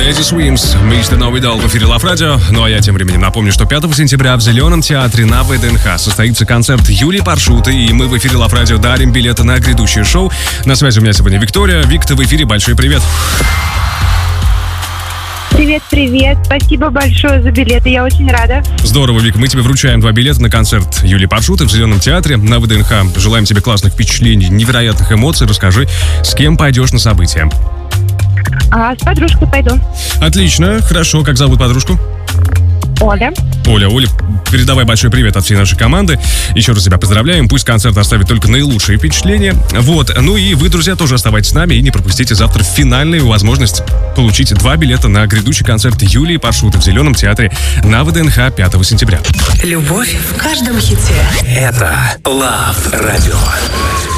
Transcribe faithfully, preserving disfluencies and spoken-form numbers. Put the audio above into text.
Тедди Свимс, мистер Новый Дол в эфире Лав Радио. Ну а я тем временем напомню, что пятого сентября в Зеленом театре на ВДНХ состоится концерт Юлии Паршуты, и мы в эфире Лав Радио дарим билеты на грядущее шоу. На связи у меня сегодня Виктория. Вик, ты в эфире, большой привет. Привет, привет. Спасибо большое за билеты, я очень рада. Здорово, Вик. Мы тебе вручаем два билета на концерт Юлии Паршуты в Зеленом театре на ВДНХ. Желаем тебе классных впечатлений, невероятных эмоций. Расскажи, с кем пойдешь на событие? А, с подружкой пойду. Отлично, хорошо. Как зовут подружку? Оля. Оля, Оля, передавай большой привет от всей нашей команды. Еще раз тебя поздравляем. Пусть концерт оставит только наилучшие впечатления. Вот. Ну и вы, друзья, тоже оставайтесь с нами и не пропустите завтра финальную возможность получить два билета на грядущий концерт Юлии Паршуты в Зеленом театре на ВДНХ пятого сентября. Любовь в каждом хите. Это Лав Радио.